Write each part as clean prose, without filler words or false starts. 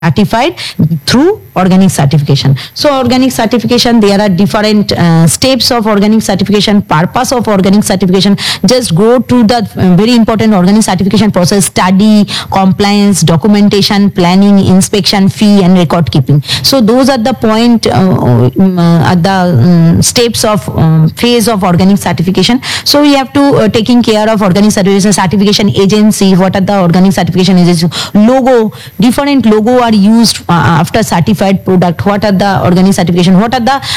certified through organic certification. So organic certification, there are different steps of organic certification, purpose of organic certification. Just go to the very important organic certification process: study, compliance, documentation, planning, inspection, fee, and record keeping. So those are the point at the steps of phase of organic certification. So we have to taking care of organic certification agency. What are the organic certification agency? Logo, different logo are used after certified product. What are the organic certification? What are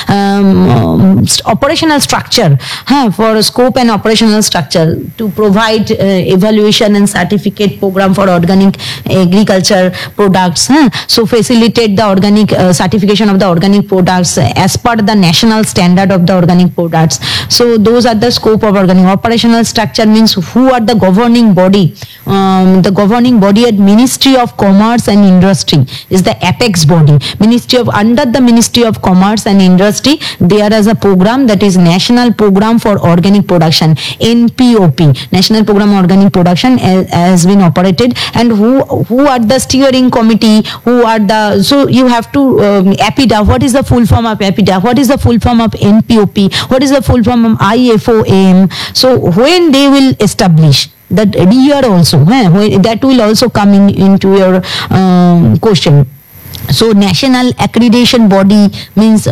the operational structure for scope and operational structure to provide evaluation and certificate program for organic agriculture products. So facilitate the organic certification of the organic products as per the national standard of the organic products. So those are the scope of organic. Operational structure means who are the governing body. The governing body at Ministry of Commerce and Industry is the apex body. Under the Ministry of Commerce and Industry, there is a program that is National Program for Organic Production, NPOP, National Program Organic Production, has been operated. And who are the steering committee? Who are the, so you have to APIDA. What is the full form of APIDA? What is the full form of NPOP? What is the full form of IFOAM? So when they will establish that year also, that will also come into your question. So national accreditation body means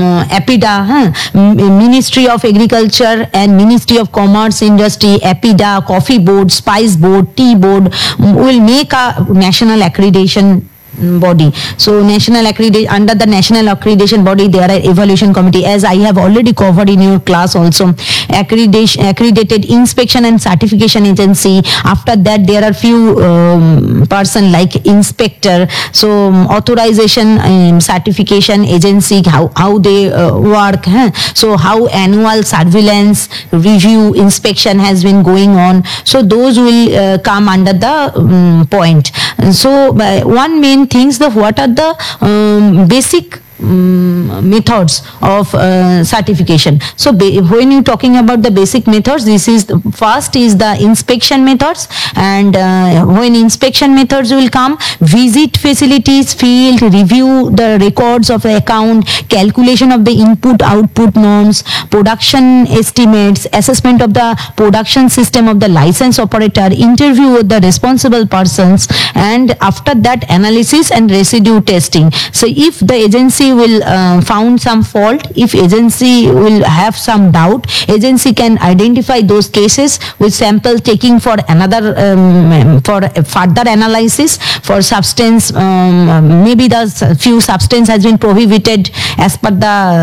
APIDA, Ministry of Agriculture and Ministry of Commerce Industry, APIDA, Coffee Board, Spice Board, Tea Board will make a national accreditation body. So under the national accreditation body, there are evaluation committee, as I have already covered in your class also. Accredited inspection and certification agency. After that, there are few person like inspector. So authorization certification agency, how they work. So how annual surveillance, review, inspection has been going on. So those will come under the point. So one main things, what are the basic methods of certification. So when you talking about the basic methods, this is first is the inspection methods, and when inspection methods will come, visit facilities, field, review the records of the account, calculation of the input output norms, production estimates, assessment of the production system of the license operator, interview with the responsible persons, and after that analysis and residue testing. So if the agency will found some fault, if agency will have some doubt, agency can identify those cases with sample taking for another for further analysis for substance. Maybe the few substance has been prohibited as per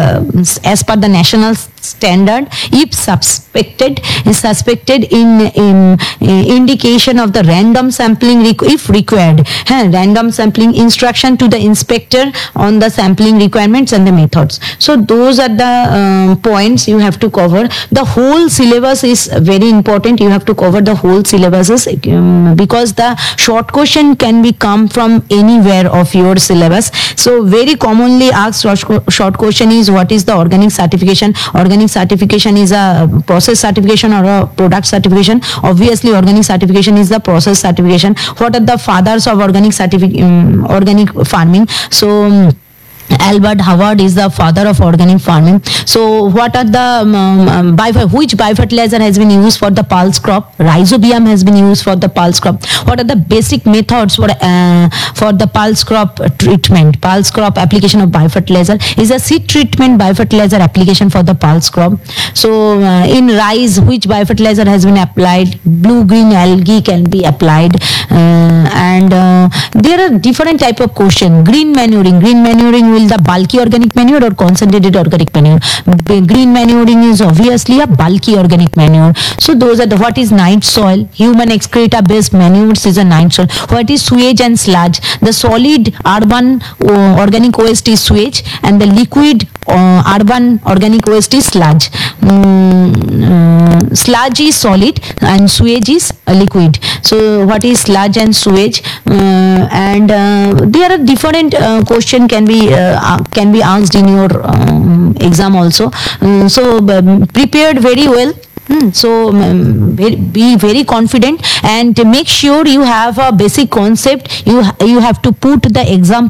the national standard. If suspected in indication of the random sampling, if required, random sampling instruction to the inspector on the sampling requirements and the methods. So those are the points you have to cover. The whole syllabus is very important. You have to cover the whole syllabuses because the short question can be come from anywhere of your syllabus. So very commonly asked short question is, what is the organic certification? Organic certification is a process certification or a product certification. Obviously organic certification is the process certification. What are the fathers of organic farming? So Albert Howard is the father of organic farming. So what are the which biofertilizer has been used for the pulse crop? Rhizobium has been used for the pulse crop. What are the basic methods for the pulse crop treatment? Pulse crop application of biofertilizer is a seed treatment biofertilizer application for the pulse crop. So in rice, which biofertilizer has been applied? Blue-green algae can be applied. And there are different type of question. Green manuring will the bulky organic manure or concentrated organic manure? Green manuring is obviously a bulky organic manure. So those are what is night soil? Human excreta based manures is a night soil. What is sewage and sludge? The solid urban organic waste is sewage, and the liquid urban organic waste is sludge. Sludge is solid and sewage is liquid. So what is sludge and sewage? And there are different question can be asked in your exam also. So prepared very well. So be very confident and make sure you have a basic concept. You have to put the example